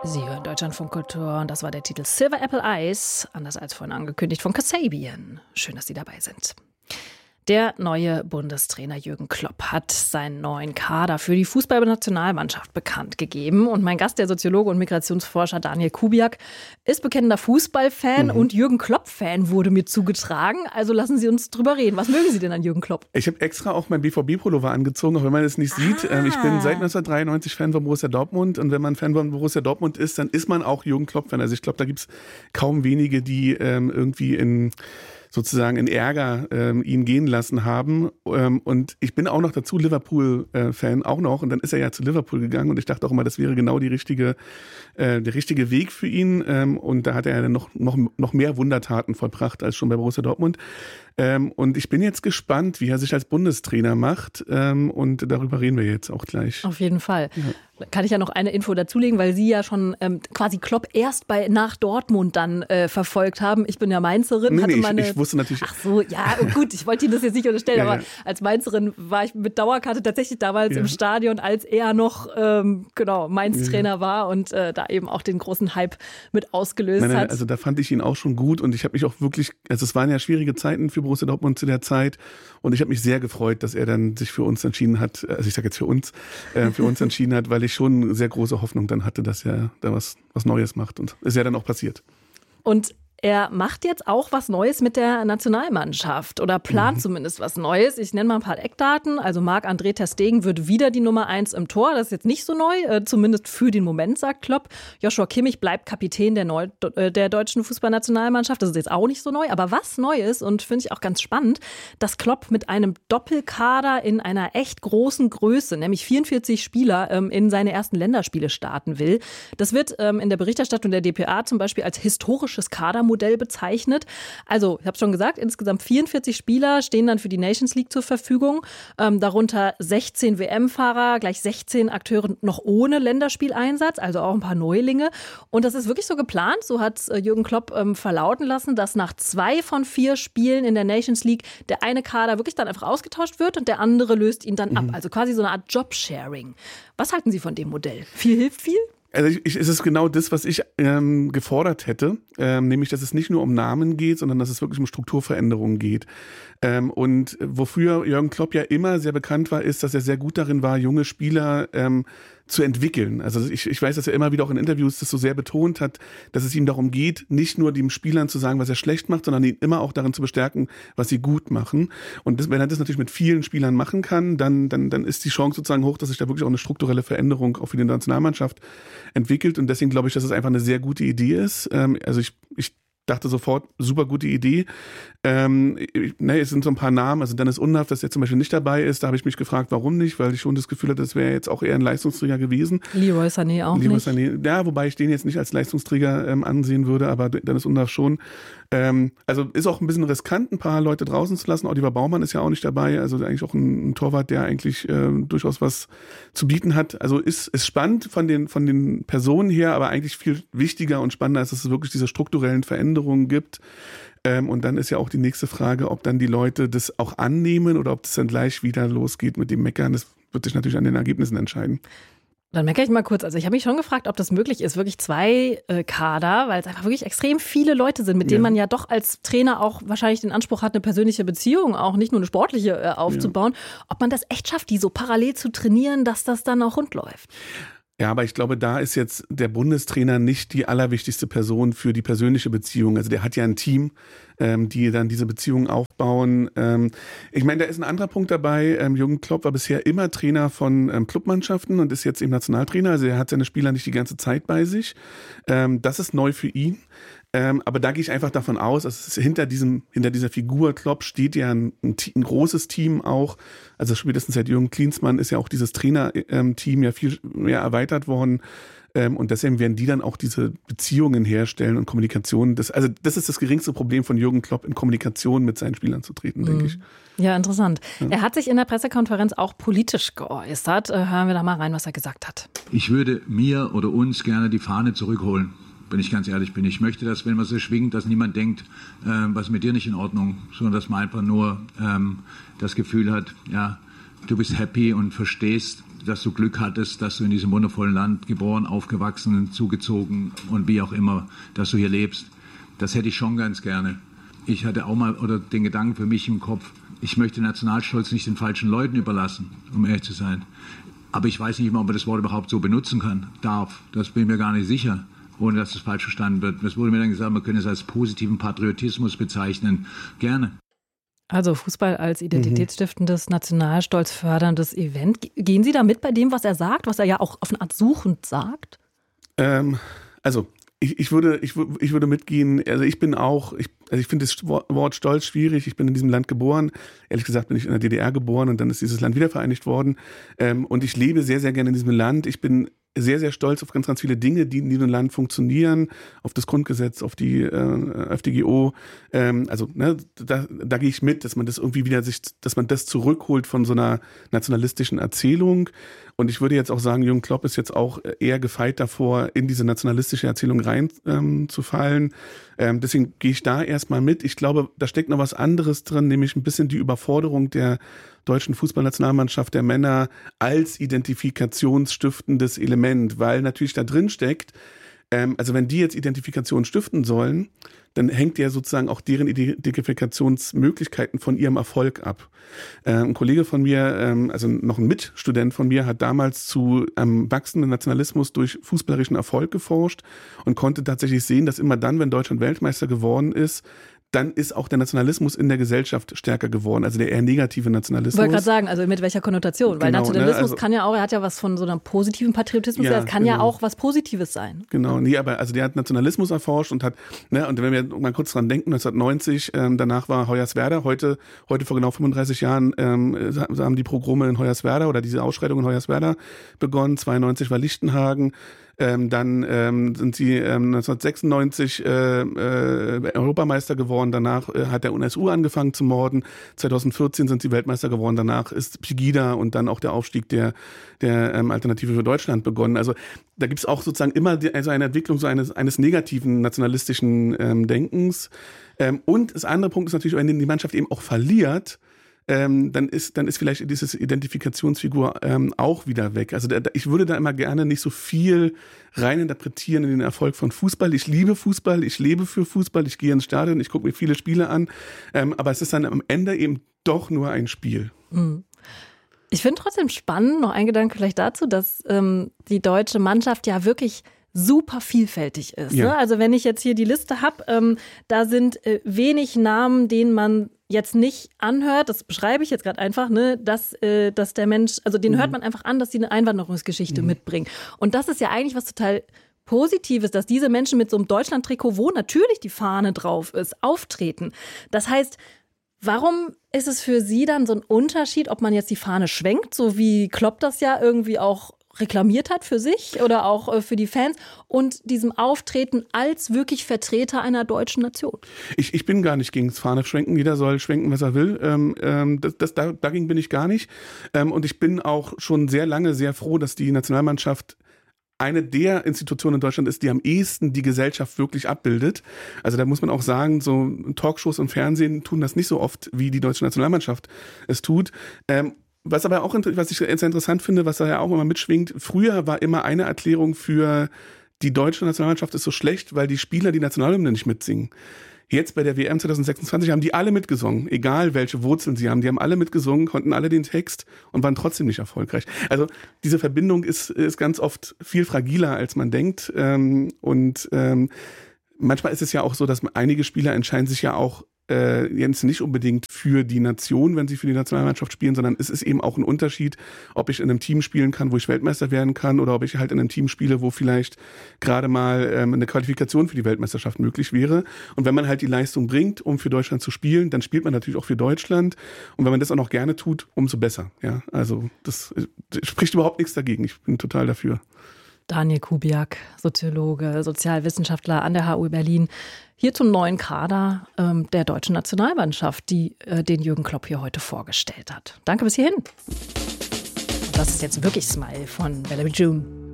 Sie hören Deutschlandfunk Kultur und das war der Titel Silver Apple Eyes, anders als vorhin angekündigt von Kasabian. Schön, dass Sie dabei sind. Der neue Bundestrainer Jürgen Klopp hat seinen neuen Kader für die Fußballnationalmannschaft bekannt gegeben. Und mein Gast, der Soziologe und Migrationsforscher Daniel Kubiak, ist bekennender Fußballfan und Jürgen Klopp-Fan, wurde mir zugetragen. Also lassen Sie uns drüber reden. Was mögen Sie denn an Jürgen Klopp? Ich habe extra auch mein BVB-Pullover angezogen, auch wenn man es nicht sieht. Ich bin seit 1993 Fan von Borussia Dortmund. Und wenn man Fan von Borussia Dortmund ist, dann ist man auch Jürgen Klopp-Fan. Also ich glaube, da gibt es kaum wenige, die irgendwie in Ärger ihn gehen lassen haben. Und ich bin auch noch dazu Liverpool-Fan, auch noch. Und dann ist er ja zu Liverpool gegangen. Und ich dachte auch immer, das wäre genau der richtige Weg für ihn. Und da hat er ja noch mehr Wundertaten vollbracht als schon bei Borussia Dortmund. Und ich bin jetzt gespannt, wie er sich als Bundestrainer macht. Und darüber reden wir jetzt auch gleich. Auf jeden Fall. Ja. Kann ich ja noch eine Info dazulegen, weil Sie ja schon quasi Klopp erst nach Dortmund dann verfolgt haben. Ich bin ja Mainzerin. Ich wusste natürlich... Ach so, ja gut, ich wollte Ihnen das jetzt nicht unterstellen, aber als Mainzerin war ich mit Dauerkarte tatsächlich damals im Stadion, als er noch Mainz-Trainer war und da eben auch den großen Hype mit ausgelöst hat. Also da fand ich ihn auch schon gut und ich habe mich auch wirklich, also es waren ja schwierige Zeiten für Borussia Dortmund zu der Zeit und ich habe mich sehr gefreut, dass er dann sich für uns entschieden hat, also ich sage jetzt für uns entschieden hat, weil ich schon sehr große Hoffnung dann hatte, dass er da was Neues macht und ist ja dann auch passiert. Und er macht jetzt auch was Neues mit der Nationalmannschaft oder plant zumindest was Neues. Ich nenne mal ein paar Eckdaten. Also Marc-André ter Stegen wird wieder die Nummer 1 im Tor. Das ist jetzt nicht so neu, zumindest für den Moment, sagt Klopp. Joshua Kimmich bleibt Kapitän der deutschen Fußballnationalmannschaft. Das ist jetzt auch nicht so neu. Aber was neu ist und finde ich auch ganz spannend, dass Klopp mit einem Doppelkader in einer echt großen Größe, nämlich 44 Spieler, in seine ersten Länderspiele starten will. Das wird in der Berichterstattung der dpa zum Beispiel als historisches Kadermodell bezeichnet. Also, ich habe schon gesagt, insgesamt 44 Spieler stehen dann für die Nations League zur Verfügung. Darunter 16 WM-Fahrer, gleich 16 Akteure noch ohne Länderspieleinsatz, also auch ein paar Neulinge. Und das ist wirklich so geplant, so hat Jürgen Klopp verlauten lassen, dass nach 2 von 4 Spielen in der Nations League der eine Kader wirklich dann einfach ausgetauscht wird und der andere löst ihn dann ab. Also quasi so eine Art Jobsharing. Was halten Sie von dem Modell? Viel hilft viel? Also es ist genau das, was ich gefordert hätte, nämlich, dass es nicht nur um Namen geht, sondern dass es wirklich um Strukturveränderungen geht. Und wofür Jürgen Klopp ja immer sehr bekannt war, ist, dass er sehr gut darin war, junge Spieler zu entwickeln. Also ich weiß, dass er immer wieder auch in Interviews das so sehr betont hat, dass es ihm darum geht, nicht nur den Spielern zu sagen, was er schlecht macht, sondern ihn immer auch darin zu bestärken, was sie gut machen. Und wenn er das natürlich mit vielen Spielern machen kann, dann ist die Chance sozusagen hoch, dass sich da wirklich auch eine strukturelle Veränderung auch für die Nationalmannschaft entwickelt. Und deswegen glaube ich, dass es einfach eine sehr gute Idee ist. Also ich dachte sofort, super gute Idee. Es sind so ein paar Namen, also Dennis Undaff, dass der zum Beispiel nicht dabei ist, da habe ich mich gefragt, warum nicht, weil ich schon das Gefühl hatte, das wäre jetzt auch eher ein Leistungsträger gewesen. Leroy Sané auch nicht. Sané, ja, wobei ich den jetzt nicht als Leistungsträger ansehen würde, aber Dennis Undaff schon. Also ist auch ein bisschen riskant, ein paar Leute draußen zu lassen. Oliver Baumann ist ja auch nicht dabei, also eigentlich auch ein Torwart, der eigentlich durchaus was zu bieten hat. Also ist spannend von den Personen her, aber eigentlich viel wichtiger und spannender ist, dass es wirklich diese strukturellen Veränderungen gibt. Und dann ist ja auch die nächste Frage, ob dann die Leute das auch annehmen oder ob das dann gleich wieder losgeht mit dem Meckern. Das wird sich natürlich an den Ergebnissen entscheiden. Dann meckere ich mal kurz. Also ich habe mich schon gefragt, ob das möglich ist, wirklich 2 Kader, weil es einfach wirklich extrem viele Leute sind, mit denen man ja doch als Trainer auch wahrscheinlich den Anspruch hat, eine persönliche Beziehung, auch nicht nur eine sportliche aufzubauen. Ob man das echt schafft, die so parallel zu trainieren, dass das dann auch rund läuft. Ja, aber ich glaube, da ist jetzt der Bundestrainer nicht die allerwichtigste Person für die persönliche Beziehung. Also der hat ja ein Team, die dann diese Beziehungen aufbauen. Ich meine, da ist ein anderer Punkt dabei. Jürgen Klopp war bisher immer Trainer von Clubmannschaften und ist jetzt eben Nationaltrainer. Also er hat seine Spieler nicht die ganze Zeit bei sich. Das ist neu für ihn. Aber da gehe ich einfach davon aus, dass hinter dieser Figur Klopp steht ja ein großes Team auch. Also spätestens seit Jürgen Klinsmann ist ja auch dieses Trainerteam ja viel mehr erweitert worden. Und deswegen werden die dann auch diese Beziehungen herstellen und Kommunikation. Das ist das geringste Problem von Jürgen Klopp, in Kommunikation mit seinen Spielern zu treten, denke ich. Ja, interessant. Ja. Er hat sich in der Pressekonferenz auch politisch geäußert. Hören wir da mal rein, was er gesagt hat. Ich würde mir oder uns gerne die Fahne zurückholen, wenn ich ganz ehrlich bin. Ich möchte, dass, wenn man sie schwingt, dass niemand denkt, was mit dir nicht in Ordnung, sondern dass man einfach nur das Gefühl hat, ja, du bist happy und verstehst, dass du Glück hattest, dass du in diesem wundervollen Land geboren, aufgewachsen, zugezogen und wie auch immer, dass du hier lebst. Das hätte ich schon ganz gerne. Ich hatte auch mal den Gedanken für mich im Kopf, ich möchte Nationalstolz nicht den falschen Leuten überlassen, um ehrlich zu sein. Aber ich weiß nicht mal, ob man das Wort überhaupt so benutzen darf. Das bin ich mir gar nicht sicher, ohne dass es falsch verstanden wird. Es wurde mir dann gesagt, man könne es als positiven Patriotismus bezeichnen. Gerne. Also Fußball als identitätsstiftendes, nationalstolz förderndes Event. Gehen Sie da mit bei dem, was er sagt, was er ja auch auf eine Art suchend sagt? Ich würde mitgehen, also ich finde das Wort Stolz schwierig. Ich bin in diesem Land geboren. Ehrlich gesagt bin ich in der DDR geboren und dann ist dieses Land wiedervereinigt worden. Und ich lebe sehr, sehr gerne in diesem Land. Ich bin sehr, sehr stolz auf ganz, ganz viele Dinge, die in diesem Land funktionieren, auf das Grundgesetz, auf die FDGO. Da gehe ich mit, dass man das irgendwie wieder dass man das zurückholt von so einer nationalistischen Erzählung. Und ich würde jetzt auch sagen, Jürgen Klopp ist jetzt auch eher gefeit davor, in diese nationalistische Erzählung reinzufallen. Deswegen gehe ich da erstmal mit. Ich glaube, da steckt noch was anderes drin, nämlich ein bisschen die Überforderung der deutschen Fußballnationalmannschaft der Männer als identifikationsstiftendes Element, weil natürlich da drin steckt, also wenn die jetzt Identifikation stiften sollen, dann hängt ja sozusagen auch deren Identifikationsmöglichkeiten von ihrem Erfolg ab. Ein Kollege von mir, also noch ein Mitstudent von mir, hat damals zu wachsenden Nationalismus durch fußballerischen Erfolg geforscht und konnte tatsächlich sehen, dass immer dann, wenn Deutschland Weltmeister geworden ist, dann ist auch der Nationalismus in der Gesellschaft stärker geworden, also der eher negative Nationalismus. Ich wollte gerade sagen, also mit welcher Konnotation? Weil Nationalismus kann ja auch, er hat ja was von so einem positiven Patriotismus, ja, das kann ja auch was Positives sein. Genau, nee, aber also der hat Nationalismus erforscht und hat, und wenn wir mal kurz dran denken, 1990, danach war Hoyerswerda, heute vor genau 35 Jahren haben die Pogrome in Hoyerswerda oder diese Ausschreitungen in Hoyerswerda begonnen, 92 war Lichtenhagen. Dann sind sie 1996 Europameister geworden. Danach hat der UNSU angefangen zu morden. 2014 sind sie Weltmeister geworden. Danach ist Pegida und dann auch der Aufstieg der Alternative für Deutschland begonnen. Also da gibt es auch sozusagen immer eine Entwicklung so eines negativen nationalistischen Denkens. Und das andere Punkt ist natürlich, wenn die Mannschaft eben auch verliert, dann ist vielleicht diese Identifikationsfigur auch wieder weg. Also ich würde da immer gerne nicht so viel reininterpretieren in den Erfolg von Fußball. Ich liebe Fußball, ich lebe für Fußball, ich gehe ins Stadion, ich gucke mir viele Spiele an, aber es ist dann am Ende eben doch nur ein Spiel. Ich finde trotzdem spannend, noch ein Gedanke vielleicht dazu, dass die deutsche Mannschaft ja wirklich super vielfältig ist. Ja. Ne? Also wenn ich jetzt hier die Liste habe, da sind wenig Namen, denen man jetzt nicht anhört, das beschreibe ich jetzt gerade einfach, ne, dass der Mensch, also den hört man einfach an, dass sie eine Einwanderungsgeschichte mitbringen. Und das ist ja eigentlich was total Positives, dass diese Menschen mit so einem Deutschland-Trikot, wo natürlich die Fahne drauf ist, auftreten. Das heißt, warum ist es für Sie dann so ein Unterschied, ob man jetzt die Fahne schwenkt, so wie Klopp das ja irgendwie auch reklamiert hat für sich oder auch für die Fans und diesem Auftreten als wirklich Vertreter einer deutschen Nation? Ich bin gar nicht gegen das Fahne-Schwenken. Jeder soll schwenken, was er will. Dagegen bin ich gar nicht. Und ich bin auch schon sehr lange sehr froh, dass die Nationalmannschaft eine der Institutionen in Deutschland ist, die am ehesten die Gesellschaft wirklich abbildet. Also da muss man auch sagen, so Talkshows und Fernsehen tun das nicht so oft, wie die deutsche Nationalmannschaft es tut. Was aber auch, was ich sehr interessant finde, was da ja auch immer mitschwingt, früher war immer eine Erklärung für die deutsche Nationalmannschaft ist so schlecht, weil die Spieler die Nationalhymne nicht mitsingen. Jetzt bei der WM 2026 haben die alle mitgesungen, egal welche Wurzeln sie haben. Die haben alle mitgesungen, konnten alle den Text und waren trotzdem nicht erfolgreich. Also diese Verbindung ist ganz oft viel fragiler, als man denkt. Manchmal ist es ja auch so, dass einige Spieler entscheiden sich ja auch jetzt nicht unbedingt für die Nation, wenn sie für die Nationalmannschaft spielen, sondern es ist eben auch ein Unterschied, ob ich in einem Team spielen kann, wo ich Weltmeister werden kann, oder ob ich halt in einem Team spiele, wo vielleicht gerade mal eine Qualifikation für die Weltmeisterschaft möglich wäre. Und wenn man halt die Leistung bringt, um für Deutschland zu spielen, dann spielt man natürlich auch für Deutschland. Und wenn man das auch noch gerne tut, umso besser. Ja, also das spricht überhaupt nichts dagegen. Ich bin total dafür. Daniel Kubiak, Soziologe, Sozialwissenschaftler an der HU Berlin, hier zum neuen Kader der deutschen Nationalmannschaft, den Jürgen Klopp hier heute vorgestellt hat. Danke bis hierhin. Und das ist jetzt wirklich Smile von Bella June.